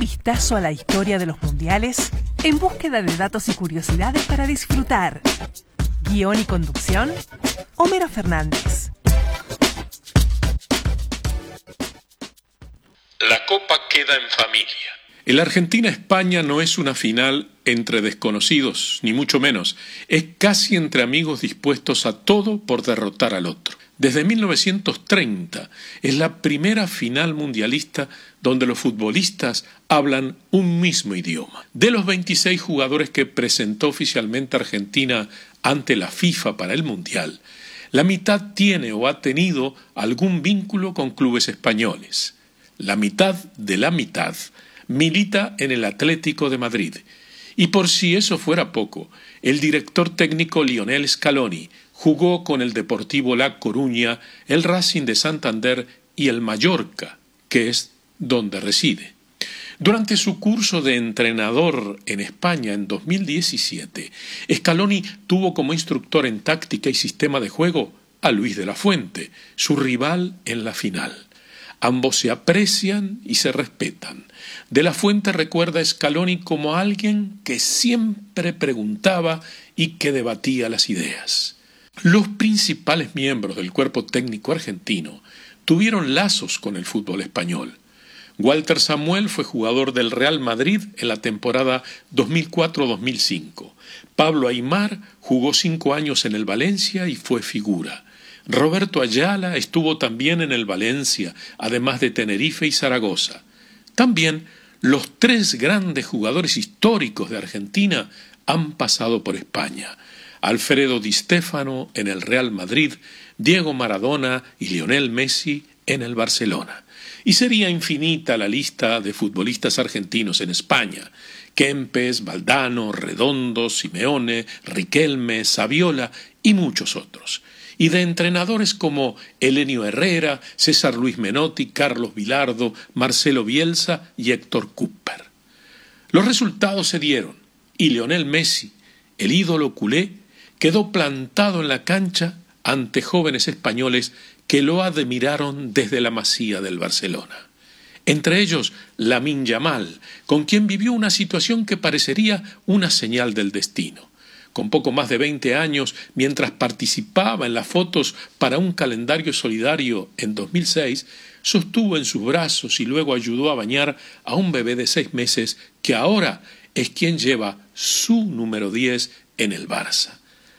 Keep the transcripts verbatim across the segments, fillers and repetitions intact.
vistazo a la historia de los mundiales en búsqueda de datos y curiosidades para disfrutar. Guión y conducción, Homero Fernández. La Copa queda en familia. El Argentina-España no es una final entre desconocidos, ni mucho menos. Es casi entre amigos dispuestos a todo por derrotar al otro. Desde mil novecientos treinta es la primera final mundialista donde los futbolistas hablan un mismo idioma. De los veintiséis jugadores que presentó oficialmente Argentina ante la FIFA para el Mundial, la mitad tiene o ha tenido algún vínculo con clubes españoles. La mitad de la mitad milita en el Atlético de Madrid. Y por si eso fuera poco, el director técnico Lionel Scaloni jugó con el Deportivo La Coruña, el Racing de Santander y el Mallorca, que es donde reside. Durante su curso de entrenador en España en dos mil diecisiete, Scaloni tuvo como instructor en táctica y sistema de juego a Luis de la Fuente, su rival en la final. Ambos se aprecian y se respetan. De la Fuente recuerda a Scaloni como alguien que siempre preguntaba y que debatía las ideas. Los principales miembros del cuerpo técnico argentino tuvieron lazos con el fútbol español. Walter Samuel fue jugador del Real Madrid en la temporada dos mil cuatro dos mil cinco. Pablo Aimar jugó cinco años en el Valencia y fue figura. Roberto Ayala estuvo también en el Valencia, además de Tenerife y Zaragoza. También los tres grandes jugadores históricos de Argentina han pasado por España. Alfredo Di Stéfano en el Real Madrid, Diego Maradona y Lionel Messi en el Barcelona. Y sería infinita la lista de futbolistas argentinos en España: Kempes, Valdano, Redondo, Simeone, Riquelme, Saviola y muchos otros. Y de entrenadores como Helenio Herrera, César Luis Menotti, Carlos Bilardo, Marcelo Bielsa y Héctor Cúper. Los resultados se dieron y Lionel Messi, el ídolo culé, quedó plantado en la cancha ante jóvenes españoles que lo admiraron desde la Masía del Barcelona. Entre ellos, Lamine Yamal, con quien vivió una situación que parecería una señal del destino. Con poco más de veinte años, mientras participaba en las fotos para un calendario solidario en dos mil seis, sostuvo en sus brazos y luego ayudó a bañar a un bebé de seis meses que ahora es quien lleva su número diez en el Barça.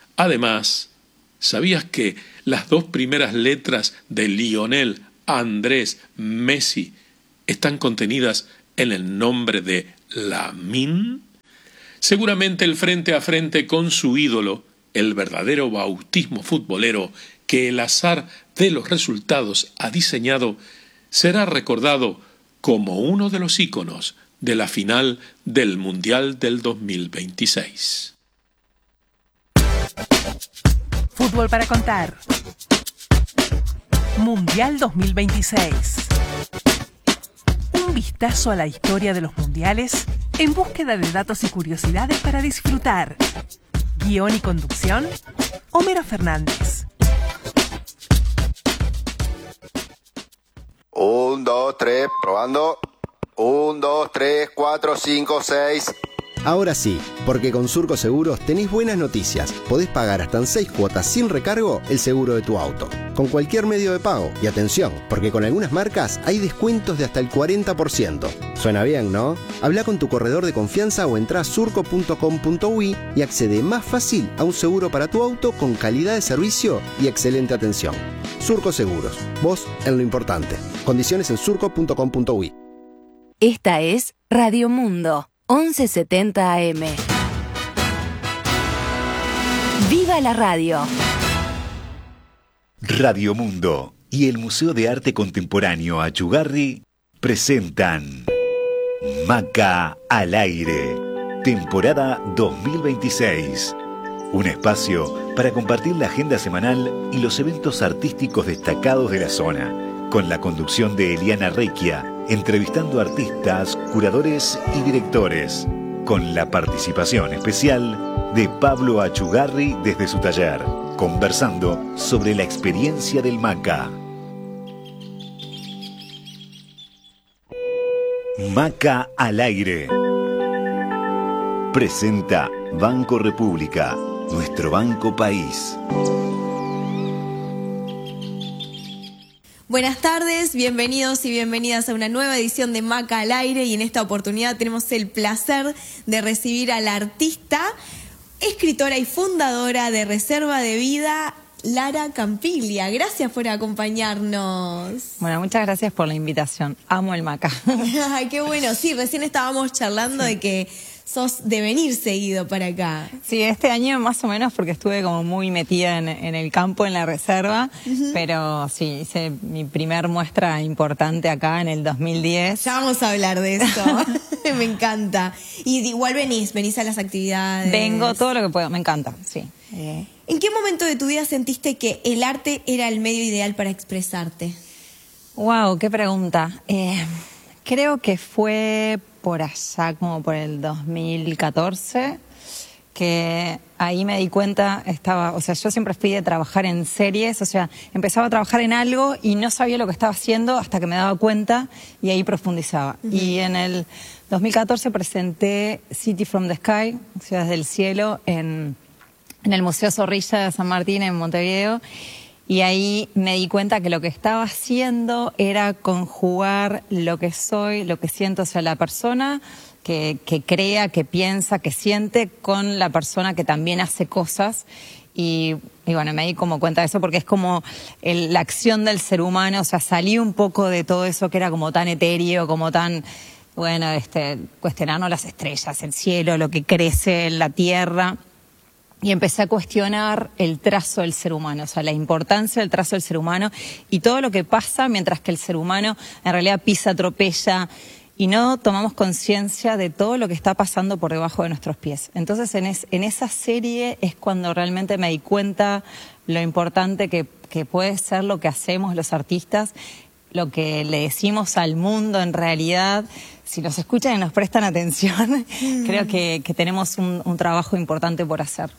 Además, ¿sabías que las dos primeras letras de Lionel Andrés Messi están contenidas en el nombre de Lamine? Seguramente el frente a frente con su ídolo, el verdadero bautismo futbolero que el azar de los resultados ha diseñado, será recordado como uno de los íconos de la final del Mundial del dos mil veintiséis. Fútbol para contar. Mundial dos mil veintiséis. Un vistazo a la historia de los mundiales en búsqueda de datos y curiosidades para disfrutar. Guión y conducción, Homero Fernández. Un, dos, tres, probando. Un, dos, tres, cuatro, cinco, seis. Ahora sí, porque con Surco Seguros tenés buenas noticias. Podés pagar hasta en seis cuotas sin recargo el seguro de tu auto, con cualquier medio de pago. Y atención, porque con algunas marcas hay descuentos de hasta el cuarenta por ciento. Suena bien, ¿no? Habla con tu corredor de confianza o entrá a surco punto com punto uy y accede más fácil a un seguro para tu auto con calidad de servicio y excelente atención. Surco Seguros, vos en lo importante. Condiciones en surco punto com punto uy. Esta es Radio Mundo, once setenta A M. ¡Viva la radio! Radio Mundo y el Museo de Arte Contemporáneo Achugarri presentan Maca al Aire, temporada dos mil veintiséis. Un espacio para compartir la agenda semanal y los eventos artísticos destacados de la zona, con la conducción de Eliana Recchia, entrevistando artistas, curadores y directores, con la participación especial de Pablo Achugarri desde su taller, conversando sobre la experiencia del Maca. Maca al aire. Presenta Banco República, nuestro banco país. Buenas tardes, bienvenidos y bienvenidas a una nueva edición de Maca al aire, y en esta oportunidad tenemos el placer de recibir a la artista, escritora y fundadora de Reserva de Vida, Lara Campiglia. Gracias por acompañarnos. Bueno, muchas gracias por la invitación. Amo el Maca. Ay, qué bueno. Sí, recién estábamos charlando sí. de que sos de venir seguido para acá. Sí, este año más o menos porque estuve como muy metida en, en el campo, en la reserva, uh-huh. pero sí, hice mi primer muestra importante acá en el dos mil diez. Ya vamos a hablar de eso. Me encanta. Y igual venís, venís a las actividades. Vengo todo lo que puedo, me encanta, sí. Eh. ¿En qué momento de tu vida sentiste que el arte era el medio ideal para expresarte? Wow, qué pregunta. Eh, creo que fue por allá como por el dos mil catorce, que ahí me di cuenta, estaba, o sea, yo siempre fui de trabajar en series, o sea, empezaba a trabajar en algo y no sabía lo que estaba haciendo hasta que me daba cuenta y ahí profundizaba. Uh-huh. Y en el dos mil catorce presenté City from the Sky, Ciudades del Cielo, en, en el Museo Zorrilla de San Martín en Montevideo. Y ahí me di cuenta que lo que estaba haciendo era conjugar lo que soy, lo que siento, o sea, la persona que, que crea, que piensa, que siente, con la persona que también hace cosas. Y, y bueno, me di como cuenta de eso porque es como el, la acción del ser humano, o sea, salí un poco de todo eso que era como tan etéreo, como tan, bueno, este, cuestionarnos las estrellas, el cielo, lo que crece en la tierra. Y empecé a cuestionar el trazo del ser humano, o sea, la importancia del trazo del ser humano y todo lo que pasa mientras que el ser humano en realidad pisa, atropella y no tomamos conciencia de todo lo que está pasando por debajo de nuestros pies. Entonces, en, es, en esa serie es cuando realmente me di cuenta lo importante que, que puede ser lo que hacemos los artistas, lo que le decimos al mundo en realidad. Si nos escuchan y nos prestan atención, mm. creo que, que tenemos un, un trabajo importante por hacer.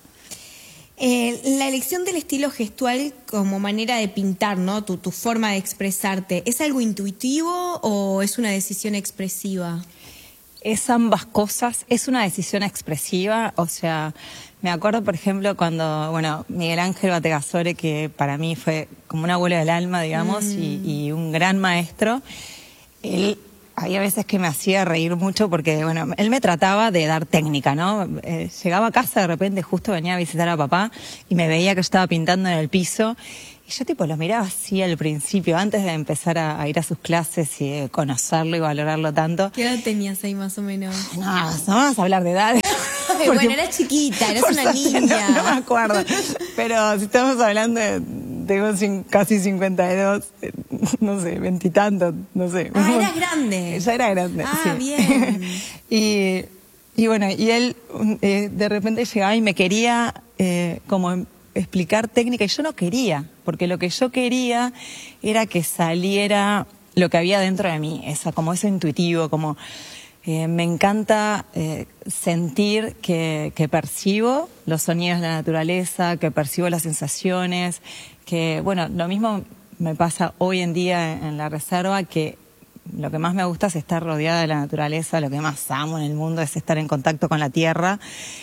Eh, la elección del estilo gestual como manera de pintar, ¿no? Tu, tu forma de expresarte, ¿es algo intuitivo o es una decisión expresiva? Es ambas cosas, es una decisión expresiva, o sea, me acuerdo, por ejemplo, cuando, bueno, Miguel Ángel Bategasore, que para mí fue como un abuelo del alma, digamos, mm. y, y un gran maestro, él... Había veces que me hacía reír mucho porque, bueno, él me trataba de dar técnica, ¿no? Eh, llegaba a casa, de repente justo venía a visitar a papá y me veía que yo estaba pintando en el piso. Y yo tipo lo miraba así al principio, antes de empezar a, a ir a sus clases y de conocerlo y valorarlo tanto. ¿Qué edad tenías ahí más o menos? No, no vamos a hablar de edades. Porque, bueno, eras chiquita, eras una niña. No, no me acuerdo. Pero si estamos hablando de... Tengo casi cincuenta y dos, no sé, veintitantos, no sé. Ah, eras grande. Ya era grande, Ah, sí. bien. y, y bueno, y él eh, de repente llegaba y me quería eh, como explicar técnica, y yo no quería, porque lo que yo quería era que saliera lo que había dentro de mí, esa, como eso intuitivo, como... Eh, me encanta eh, sentir que, que percibo los sonidos de la naturaleza, que percibo las sensaciones, que, bueno, lo mismo me pasa hoy en día en, en la reserva, que lo que más me gusta es estar rodeada de la naturaleza, lo que más amo en el mundo es estar en contacto con la tierra,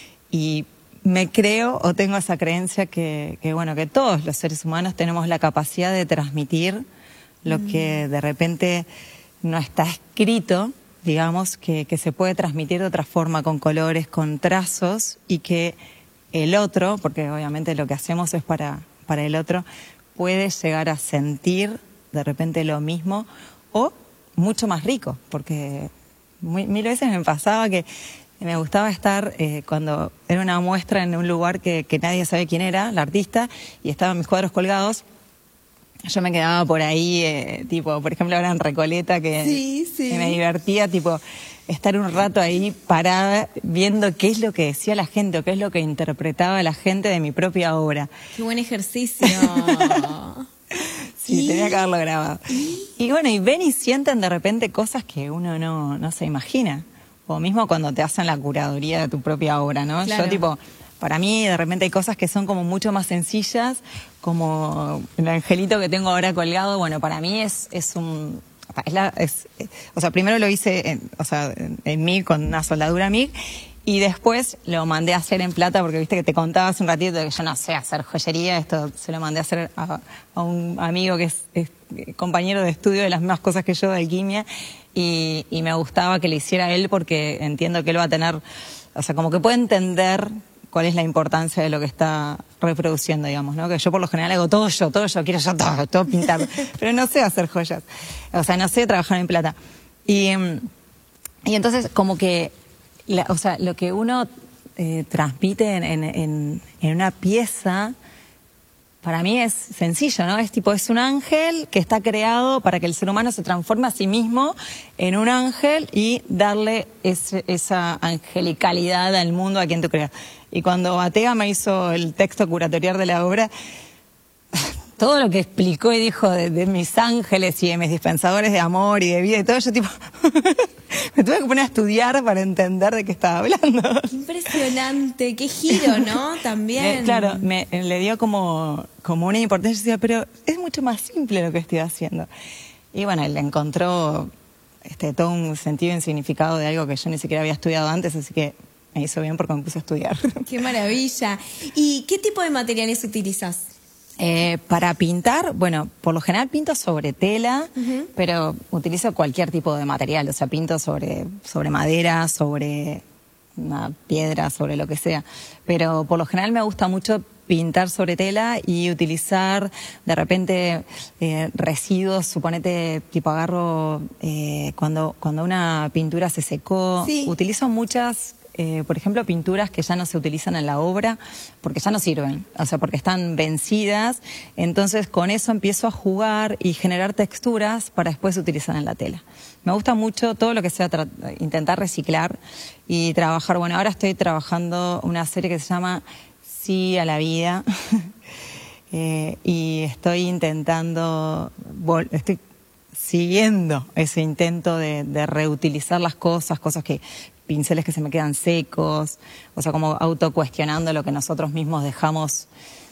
y me creo o tengo esa creencia que, que bueno, que todos los seres humanos tenemos la capacidad de transmitir lo mm. que de repente no está escrito, digamos, que, que se puede transmitir de otra forma, con colores, con trazos, y que el otro, porque obviamente lo que hacemos es para, para el otro, puede llegar a sentir de repente lo mismo o mucho más rico, porque muy, mil veces me pasaba que me gustaba estar eh, cuando era una muestra en un lugar que, que nadie sabe quién era, la artista, y estaban mis cuadros colgados. Yo me quedaba por ahí, eh, tipo, por ejemplo, ahora en Recoleta, que, sí, sí. que me divertía, tipo, estar un rato ahí parada viendo qué es lo que decía la gente o qué es lo que interpretaba la gente de mi propia obra. ¡Qué buen ejercicio! Sí, ¿Y? tenía que haberlo grabado. ¿Y? y bueno, y ven y sienten de repente cosas que uno no, no se imagina. O mismo cuando te hacen la curaduría de tu propia obra, ¿no? Claro. Yo, tipo... Para mí, de repente, hay cosas que son como mucho más sencillas, como el angelito que tengo ahora colgado. Bueno, para mí es, es un... Es la, es, o sea, primero lo hice en, o sea, en, en M I G, con una soldadura M I G, y después lo mandé a hacer en plata, porque viste que te contaba hace un ratito que yo no sé hacer joyería. Esto se lo mandé a hacer a, a un amigo que es, es compañero de estudio de las mismas cosas que yo, de alquimia, y, y me gustaba que le hiciera él, porque entiendo que él va a tener, o sea, como que puede entender cuál es la importancia de lo que está reproduciendo, digamos, ¿no? Que yo por lo general hago todo yo, todo yo, quiero yo todo, todo pintar, pero no sé hacer joyas, o sea, no sé trabajar en plata. Y, y entonces como que, la, o sea, lo que uno eh, transmite en, en, en, en una pieza, para mí es sencillo, ¿no? Es tipo, es un ángel que está creado para que el ser humano se transforme a sí mismo en un ángel y darle ese, esa angelicalidad al mundo a quien tú creas. Y cuando Batega me hizo el texto curatorial de la obra, todo lo que explicó y dijo de, de mis ángeles y de mis dispensadores de amor y de vida y todo, yo tipo me tuve que poner a estudiar para entender de qué estaba hablando. Impresionante, qué giro, ¿no? También. Eh, claro, me le dio como, como una importancia, decía, pero es mucho más simple lo que estoy haciendo. Y bueno, él encontró este, todo un sentido y un significado de algo que yo ni siquiera había estudiado antes, así que me hizo bien porque me puse a estudiar. Qué maravilla. ¿Y qué tipo de materiales utilizas? Eh, para pintar, bueno, por lo general pinto sobre tela, uh-huh. pero utilizo cualquier tipo de material, o sea, pinto sobre, sobre madera, sobre una piedra, sobre lo que sea, pero por lo general me gusta mucho pintar sobre tela y utilizar de repente eh, residuos, suponete, tipo agarro eh, cuando, cuando una pintura se secó, sí. utilizo muchas... Eh, por ejemplo, pinturas que ya no se utilizan en la obra porque ya no sirven, o sea, porque están vencidas. Entonces, con eso empiezo a jugar y generar texturas para después utilizar en la tela. Me gusta mucho todo lo que sea intentar reciclar y trabajar. Bueno, ahora estoy trabajando una serie que se llama Sí a la vida eh, y estoy intentando, estoy siguiendo ese intento de, de reutilizar las cosas, cosas que pinceles que se me quedan secos, o sea, como autocuestionando lo que nosotros mismos dejamos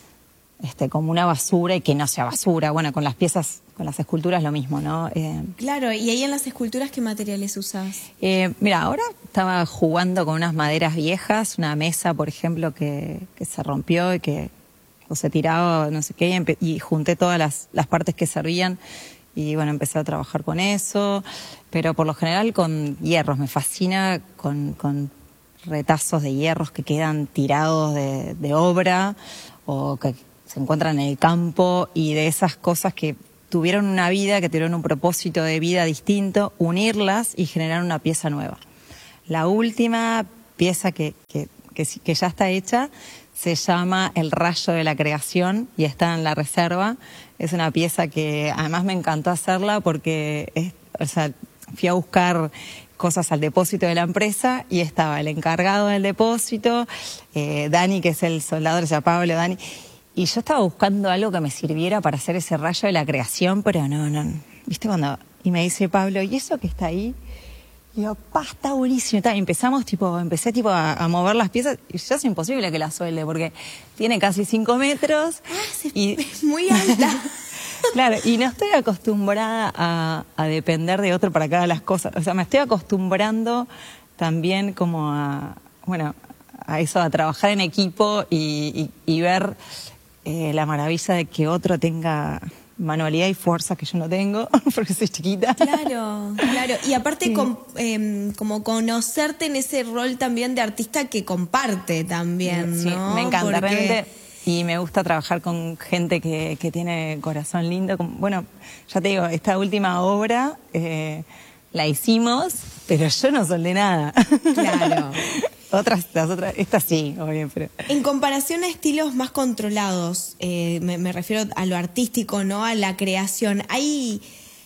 este, como una basura y que no sea basura. Bueno, con las piezas, con las esculturas lo mismo, ¿no? Eh, claro, y ahí en las esculturas, ¿qué materiales usás? Eh, mira, ahora estaba jugando con unas maderas viejas, una mesa, por ejemplo, que, que se rompió y que o se tiraba, no sé qué, y, y junté todas las, las partes que servían. Y bueno, empecé a trabajar con eso, pero por lo general con hierros. Me fascina con, con retazos de hierros que quedan tirados de, de obra o que se encuentran en el campo, y de esas cosas que tuvieron una vida, que tuvieron un propósito de vida distinto, unirlas y generar una pieza nueva. La última pieza que, que, que, que ya está hecha se llama El rayo de la creación y está en la reserva. Es una pieza que además me encantó hacerla porque es, o sea, fui a buscar cosas al depósito de la empresa y estaba el encargado del depósito, eh, Dani, que es el soldador, o sea, Pablo, Dani, y yo estaba buscando algo que me sirviera para hacer ese rayo de la creación, pero no, no, ¿viste cuando? Y me dice Pablo, ¿y eso que está ahí? Y yo, pa, está buenísimo. Y empezamos, tipo, empecé tipo a, a mover las piezas y ya es imposible que la suelde porque tiene casi cinco metros. Ah, y es muy alta. Claro, y no estoy acostumbrada a, a depender de otro para cada las cosas. O sea, me estoy acostumbrando también como a, bueno, a eso, a trabajar en equipo y, y, y ver eh, la maravilla de que otro tenga manualidad y fuerza que yo no tengo, porque soy chiquita. Claro, claro. Y aparte, sí. com, eh, como conocerte en ese rol también de artista que comparte también, sí, ¿no? Me encanta, porque... realmente. Y me gusta trabajar con gente que, que tiene corazón lindo. Bueno, ya te digo, esta última obra eh, la hicimos, pero yo no soldé nada. Claro. Otras, las otras, esta sí, obvio, pero... En comparación a estilos más controlados, eh, me, me refiero a lo artístico, ¿no? A la creación. ¿Hay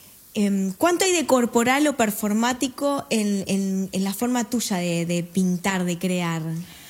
eh, cuánto hay de corporal o performático en, en, en la forma tuya de, de pintar, de crear?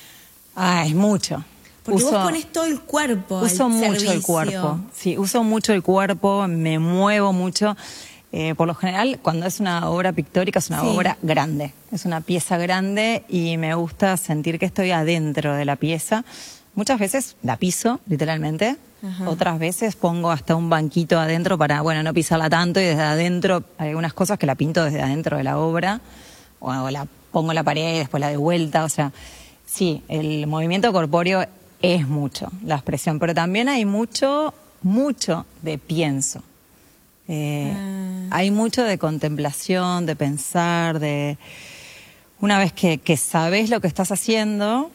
Ah, es mucho. Porque uso, vos pones todo el cuerpo Uso al mucho servicio. el cuerpo, sí, uso mucho el cuerpo, me muevo mucho. Eh, por lo general, cuando es una obra pictórica, es una sí. obra grande, es una pieza grande y me gusta sentir que estoy adentro de la pieza. Muchas veces la piso, literalmente, Ajá. Otras veces pongo hasta un banquito adentro para, bueno, no pisarla tanto, y desde adentro hay algunas cosas que la pinto desde adentro de la obra, o, o la pongo en la pared y después la de vuelta, o sea, sí, el movimiento corpóreo es mucho, la expresión, pero también hay mucho, mucho de pienso. Eh, ah. Hay mucho de contemplación, de pensar, de... Una vez que, que sabes lo que estás haciendo,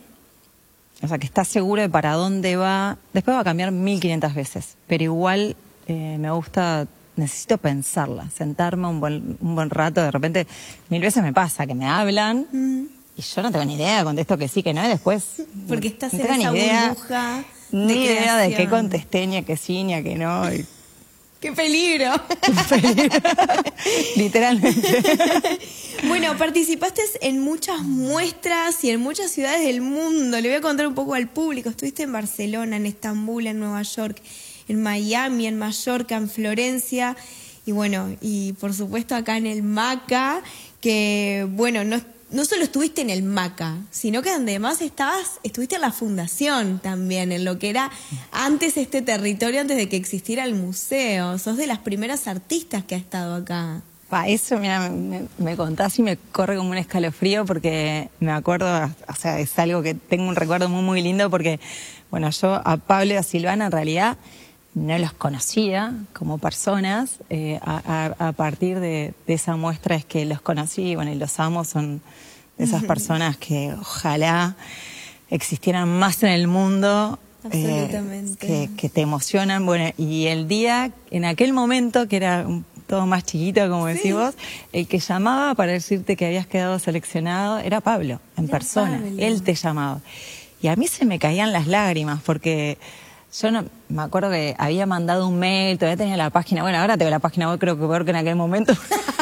o sea, que estás seguro de para dónde va, después va a cambiar mil quinientas veces, pero igual eh, me gusta, necesito pensarla, sentarme un buen, un buen rato, de repente mil veces me pasa que me hablan mm. y yo no tengo ni idea, contesto que sí, que no, y después... Porque estás no en esa ni idea, burbuja de ni idea creación. De qué contesté, ni a qué sí, ni a qué no. Y... ¡Qué peligro! ¡Qué peligro! Literalmente. Bueno, participaste en muchas muestras y en muchas ciudades del mundo. Le voy a contar un poco al público. Estuviste en Barcelona, en Estambul, en Nueva York, en Miami, en Mallorca, en Florencia. Y bueno, y por supuesto acá en el MACA, que bueno, no No solo estuviste en el MACA, sino que donde más estabas, estuviste en la fundación también, en lo que era antes este territorio, antes de que existiera el museo. Sos de las primeras artistas que ha estado acá. Pa, eso, mira, me, me contás y me corre como un escalofrío porque me acuerdo, o sea, es algo que tengo un recuerdo muy, muy lindo porque, bueno, yo a Pablo y a Silvana en realidad no los conocía como personas. Eh, a, a, a partir de, de esa muestra es que los conocí, bueno, y los amo, son de esas personas que ojalá existieran más en el mundo. Absolutamente. Eh, que, que te emocionan. Bueno, y el día, en aquel momento, que era un, todo más chiquito, como sí. decís vos, el que llamaba para decirte que habías quedado seleccionado era Pablo, en era persona. Pablo. Él te llamaba. Y a mí se me caían las lágrimas, porque yo no, me acuerdo que había mandado un mail, todavía tenía la página, bueno, ahora tengo la página web, creo que peor que en aquel momento.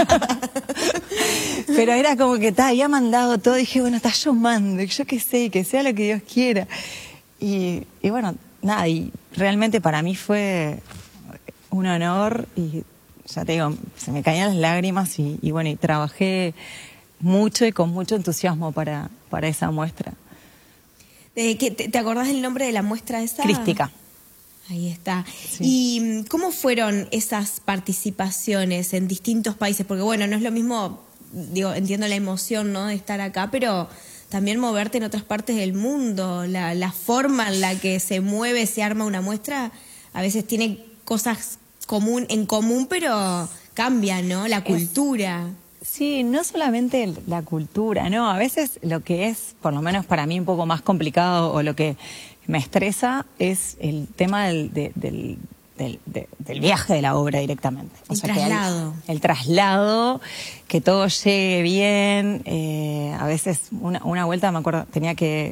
Pero era como que ta, había mandado todo, y dije, bueno, está, yo mando, yo qué sé, que sea lo que Dios quiera. Y, y bueno, nada, y realmente para mí fue un honor, y ya te digo, se me caían las lágrimas, y, y bueno, y trabajé mucho y con mucho entusiasmo para, para esa muestra. ¿De qué, te, ¿Te acordás del nombre de la muestra esa? Crística. Ahí está. Sí. ¿Y cómo fueron esas participaciones en distintos países? Porque bueno, no es lo mismo, digo, entiendo la emoción, ¿no?, de estar acá, pero también moverte en otras partes del mundo, la, la forma en la que se mueve, se arma una muestra, a veces tiene cosas común, en común, pero cambia, ¿no?, la cultura. Es, sí, no solamente la cultura, ¿no? A veces lo que es, por lo menos para mí, un poco más complicado, o lo que me estresa, es el tema del, de, del, del, de, del viaje de la obra directamente. O el sea, traslado. Que el, el traslado, que todo llegue bien. Eh, a veces, una, una vuelta, me acuerdo, tenía que